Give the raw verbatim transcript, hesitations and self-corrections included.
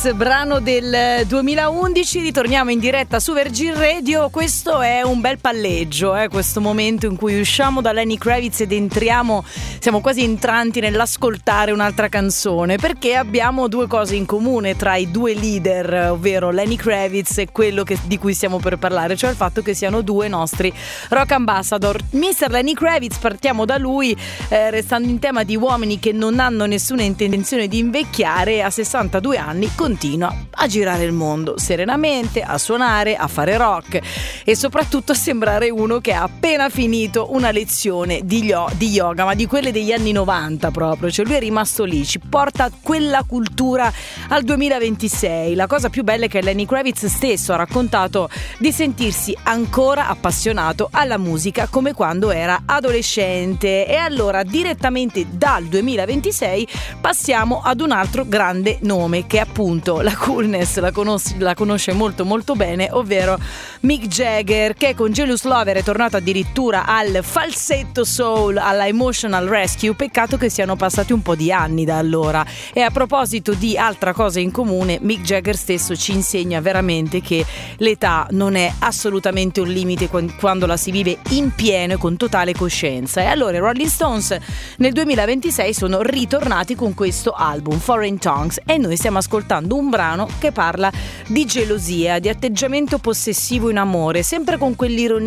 Kravitz, brano del duemilaundici. Ritorniamo in diretta su Virgin Radio. Questo è un bel palleggio, eh? Questo momento in cui usciamo da Lenny Kravitz ed entriamo, siamo quasi entranti nell'ascoltare un'altra canzone, perché abbiamo due cose in comune tra i due leader, ovvero Lenny Kravitz e quello che, di cui stiamo per parlare, cioè il fatto che siano due nostri rock ambassador. mister Lenny Kravitz, partiamo da lui, eh, restando in tema di uomini che non hanno nessuna intenzione di invecchiare. A sessantadue anni continua a girare il mondo serenamente, a suonare, a fare rock e soprattutto a sembrare uno che ha appena finito una lezione di, yo- di yoga, ma di quelle degli anni novanta proprio. Cioè lui è rimasto lì, ci porta quella cultura al duemilaventisei. La cosa più bella è che Lenny Kravitz stesso ha raccontato di sentirsi ancora appassionato alla musica come quando era adolescente. E allora direttamente dal duemilaventisei passiamo ad un altro grande nome che appunto la coolness la, conos- la conosce molto molto bene, ovvero Mick Jagger, che con Jealous Lover è tornato addirittura al falsetto soul, alla emotional rescue. Peccato che siano passati un po' di anni da allora. E a proposito di altra cosa in comune, Mick Jagger stesso ci insegna veramente che l'età non è assolutamente un limite quando la si vive in pieno e con totale coscienza. E allora i Rolling Stones nel duemilaventisei sono ritornati con questo album Foreign Tongues e noi stiamo ascoltando un brano che parla di gelosia, di atteggiamento possessivo in amore, sempre con quell'ironia